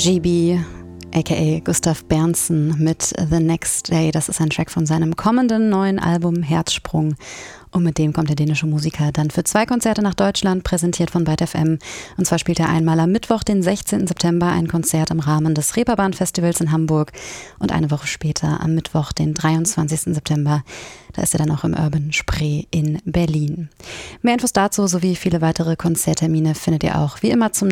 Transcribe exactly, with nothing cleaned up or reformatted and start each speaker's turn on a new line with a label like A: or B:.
A: G B, aka Gustav Berndsen mit The Next Day. Das ist ein Track von seinem kommenden neuen Album Herzsprung. Und mit dem kommt der dänische Musiker dann für zwei Konzerte nach Deutschland, präsentiert von Byte F M. Und zwar spielt er einmal am Mittwoch, den sechzehnten September, ein Konzert im Rahmen des Reeperbahn-Festivals in Hamburg. Und eine Woche später, am Mittwoch, den dreiundzwanzigsten September, da ist er dann auch im Urban Spree in Berlin. Mehr Infos dazu sowie viele weitere Konzerttermine findet ihr auch wie immer zum